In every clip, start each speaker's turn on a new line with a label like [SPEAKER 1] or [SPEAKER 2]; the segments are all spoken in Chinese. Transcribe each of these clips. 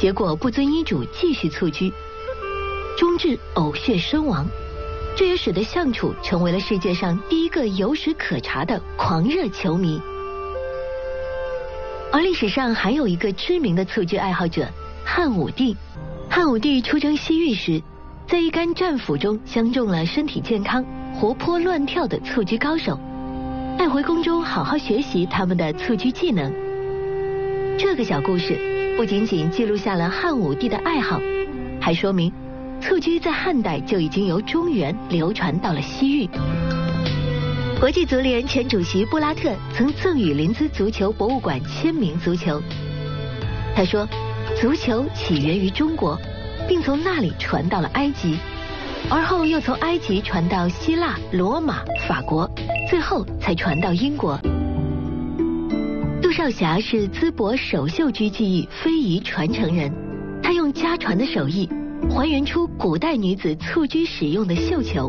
[SPEAKER 1] 结果不遵医嘱继续蹴鞠，终致呕血身亡。这也使得项楚成为了世界上第一个有史可查的狂热球迷。而历史上还有一个知名的蹴鞠爱好者汉武帝。汉武帝出征西域时，在一干战俘中相中了身体健康、活泼乱跳的蹴鞠高手，带回宫中好好学习他们的蹴鞠技能。这个小故事不仅仅记录下了汉武帝的爱好，还说明蹴鞠在汉代就已经由中原流传到了西域。国际足联前主席布拉特曾赠予临淄足球博物馆签名足球。他说，足球起源于中国，并从那里传到了埃及，而后又从埃及传到希腊、罗马、法国，最后才传到英国。杜少侠是淄博首秀鞠技艺非遗传承人，他用家传的手艺还原出古代女子蹴鞠使用的绣球。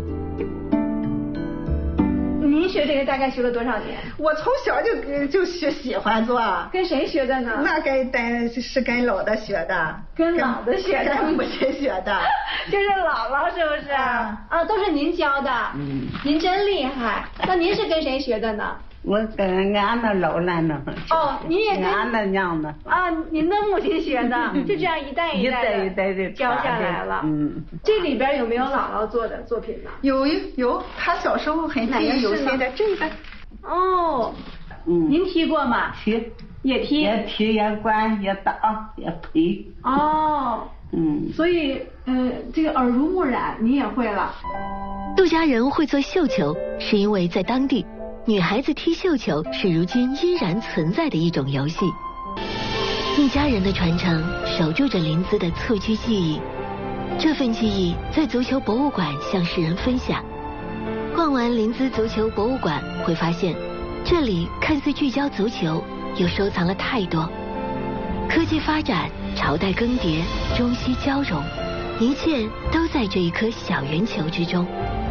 [SPEAKER 2] 您学这个大概学了多少年？
[SPEAKER 3] 我从小就喜欢做。
[SPEAKER 2] 跟谁学的呢？
[SPEAKER 3] 那是跟老的学的。
[SPEAKER 2] 跟老的学的？
[SPEAKER 3] 跟母亲学的。
[SPEAKER 2] 就是姥姥是不是？啊，都是您教的。您真厉害。那您是跟谁学的呢？
[SPEAKER 3] 我跟俺的老人呢。
[SPEAKER 2] 哦，您也跟
[SPEAKER 3] 俺的娘呢。
[SPEAKER 2] 啊，您的母亲学的，就这样一代一代的教下来了。这里边有没有姥姥做的作品呢？
[SPEAKER 3] 有，她小时候很记忆犹新的这个。
[SPEAKER 2] 哦，您踢过吗？
[SPEAKER 3] 踢，
[SPEAKER 2] 也踢，
[SPEAKER 3] 也管，也打，也推。
[SPEAKER 2] 哦，所以这个耳濡目染，你也会了。
[SPEAKER 1] 杜家人会做绣球，是因为在当地，女孩子踢绣球是如今依然存在的一种游戏。一家人的传承，守住着临淄的蹴鞠技艺。这份技艺在足球博物馆向世人分享。逛完临淄足球博物馆，会发现这里看似聚焦足球，又收藏了太多。科技发展，朝代更迭，中西交融，一切都在这一颗小圆球之中。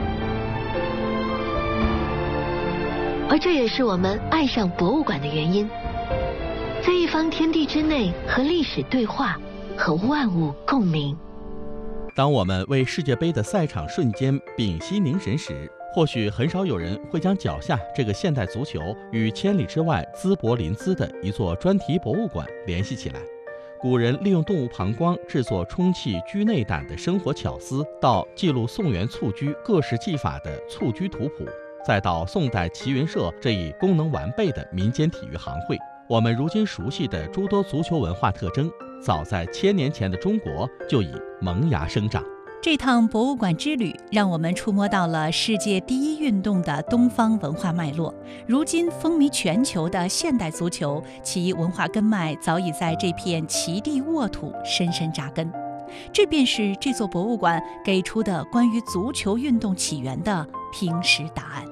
[SPEAKER 1] 而这也是我们爱上博物馆的原因，在一方天地之内和历史对话，和万物共鸣。
[SPEAKER 4] 当我们为世界杯的赛场瞬间屏息凝神时，或许很少有人会将脚下这个现代足球与千里之外淄博临淄的一座专题博物馆联系起来。古人利用动物膀胱制作充气居内胆的生活巧思，到记录宋元蹴鞠各式技法的蹴鞠图谱，再到宋代齐云社这一功能完备的民间体育行会，我们如今熟悉的诸多足球文化特征，早在1000年前的中国就已萌芽生长。
[SPEAKER 5] 这趟博物馆之旅让我们触摸到了世界第一运动的东方文化脉络。如今风靡全球的现代足球，其文化根脉早已在这片奇地沃土深深扎根。这便是这座博物馆给出的关于足球运动起源的平实答案。